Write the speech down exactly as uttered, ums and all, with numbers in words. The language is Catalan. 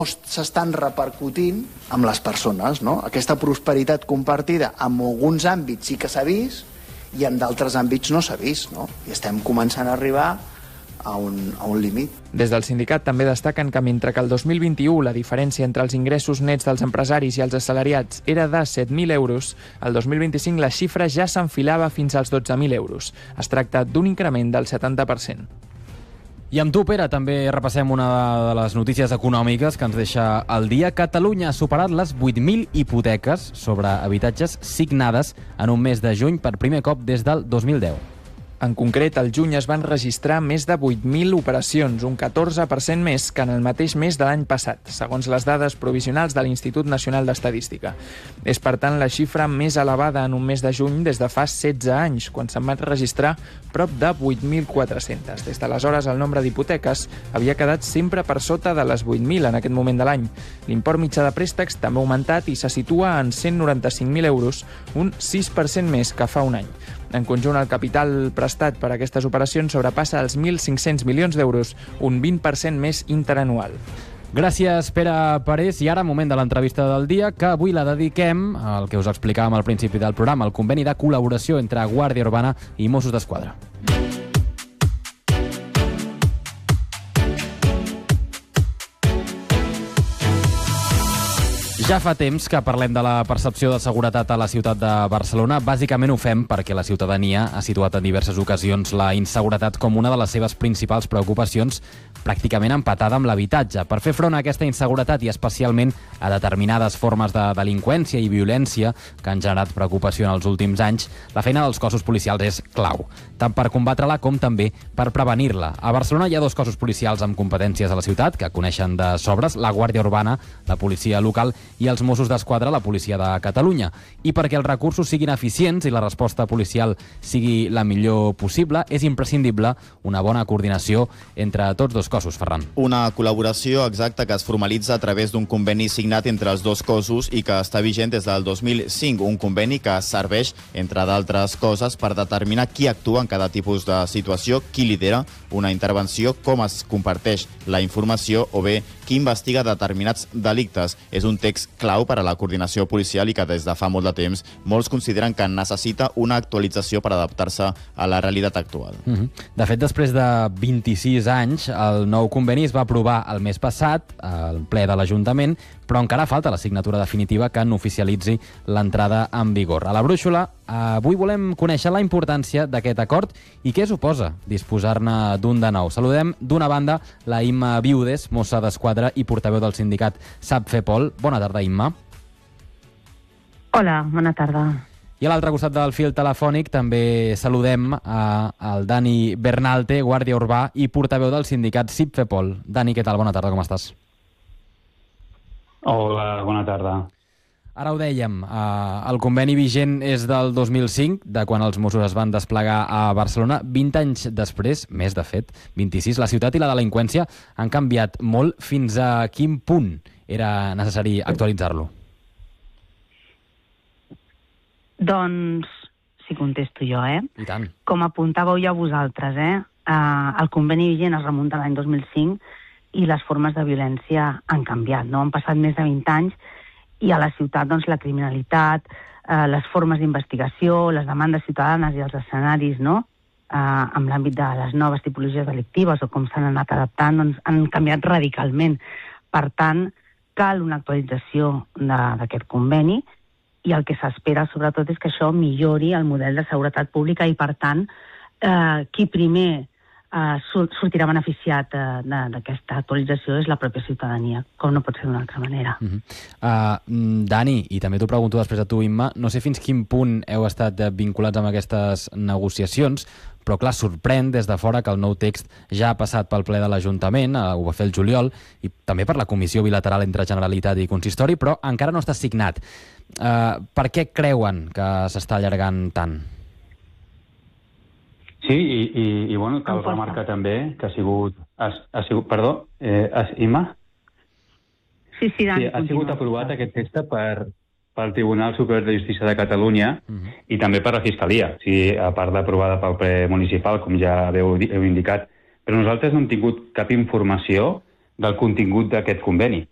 s'estan repercutint amb les persones, no? Aquesta prosperitat compartida en alguns àmbits sí que s'ha vist i en d'altres àmbits no s'ha vist, no? I estem començant a arribar a un, a un límit. Des del sindicat també destaquen que mentre que el dos mil vint-i-u la diferència entre els ingressos nets dels empresaris i els assalariats era de set mil euros, el dos mil vint-i-cinc la xifra ja s'enfilava fins als dotze mil euros. Es tracta d'un increment del setanta per cent. I amb tu, Pere, també repassem una de les notícies econòmiques que ens deixa el dia. Catalunya ha superat les vuit mil hipoteques sobre habitatges signades en un mes de juny per primer cop des del dos mil deu. En concret, al juny es van registrar més de vuit mil operacions, un catorze per cent més que en el mateix mes de l'any passat, segons les dades provisionals de l'Institut Nacional d'Estadística. És, per tant, la xifra més elevada en un mes de juny des de fa setze anys, quan se'n van registrar prop de vuit mil quatre-cents. Des d'aleshores, el nombre d'hipoteques havia quedat sempre per sota de les vuit mil en aquest moment de l'any. L'import mitjà de préstecs també ha augmentat i se situa en cent noranta-cinc mil euros, un sis per cent més que fa un any. En conjunt, el capital prestat per a aquestes operacions sobrepassa els mil cinc-cents milions d'euros, un vint per cent més interanual. Gràcies, Pere Parés. I ara, moment de l'entrevista del dia, que avui la dediquem al que us explicàvem al principi del programa, el conveni de col·laboració entre Guàrdia Urbana i Mossos d'Esquadra. Ja fa temps que parlem de la percepció de seguretat a la ciutat de Barcelona. Bàsicament ho fem perquè la ciutadania ha situat en diverses ocasions la inseguretat com una de les seves principals preocupacions, pràcticament empatada amb l'habitatge. Per fer front a aquesta inseguretat i especialment a determinades formes de delinqüència i violència que han generat preocupació en els últims anys, la feina dels cossos policials és clau, tant per combatre-la com també per prevenir-la. A Barcelona hi ha dos cossos policials amb competències a la ciutat que coneixen de sobres, la Guàrdia Urbana, la policia local, i els Mossos d'Esquadra, la policia de Catalunya. I perquè els recursos siguin eficients i la resposta policial sigui la millor possible, és imprescindible una bona coordinació entre tots dos cossos, Ferran. Una col·laboració exacta que es formalitza a través d'un conveni signat entre els dos cossos i que està vigent des del dos mil cinc. Un conveni que serveix, entre d'altres coses, per determinar qui actua en cada tipus de situació, qui lidera una intervenció, com es comparteix la informació o bé qui investiga determinats delictes. És un text clau per a la coordinació policial i que des de fa molt de temps molts consideren que necessita una actualització per adaptar-se a la realitat actual. Mm-hmm. De fet, després de vint-i-sis anys, el nou conveni es va aprovar el mes passat al ple de l'Ajuntament, però encara falta la signatura definitiva que n'oficialitzi l'entrada en vigor. A la brúixola, avui volem conèixer la importància d'aquest acord i què suposa disposar-ne d'un de nou. Saludem d'una banda la Imma Viudes, mossa d'Esquadra i portaveu del sindicat SAPFEPOL. Bona tarda, Imma. Hola, bona tarda. I a l'altre costat del fil telefònic també saludem al Dani Bernalte, guàrdia urbà i portaveu del sindicat SIPFEPOL. Dani, què tal? Bona tarda, com estàs? Hola, bona tarda. Ara ho dèiem, eh, el conveni vigent és del dos mil cinc, de quan els Mossos es van desplegar a Barcelona. vint anys després, més de fet, vint-i-sis, la ciutat i la delinqüència han canviat molt. Fins a quin punt era necessari actualitzar-lo? Doncs, si contesto jo, eh? I tant. Com apuntàveu ja vosaltres, eh? eh el conveni vigent es remunta a l'any dos mil cinc i les formes de violència han canviat, no? Han passat més de vint anys i a la ciutat, doncs, la criminalitat, eh, les formes d'investigació, les demandes ciutadanes i els escenaris, no?, eh, amb l'àmbit de les noves tipologies delictives o com s'han anat adaptant, doncs, han canviat radicalment. Per tant, cal una actualització d'aquest conveni i el que s'espera, sobretot, és que això millori el model de seguretat pública i, per tant, eh, qui primer Uh, sortirà beneficiat uh, d'aquesta actualització és la pròpia ciutadania, com no pot ser d'una altra manera. Uh-huh. uh, Dani, i també t'ho pregunto després a tu, Imma, no sé fins quin punt heu estat vinculats amb aquestes negociacions, però clar, sorprèn des de fora que el nou text ja ha passat pel ple de l'Ajuntament, uh, ho va fer el juliol, i també per la comissió bilateral entre Generalitat i Consistori, però encara no està signat. Uh, per què creuen que s'està allargant tant? Sí, i, i, i bueno, cal remarcar també que ha sigut... Ha, ha sigut perdó, eh, Imma? Sí, sí, Dani, sí, ha sigut aprovat aquest text per, pel Tribunal Superior de Justícia de Catalunya uh-huh. i també per la Fiscalia, o sigui, a part d'aprovada pel ple municipal, com ja heu, heu indicat. Però nosaltres no hem tingut cap informació del contingut d'aquest conveni.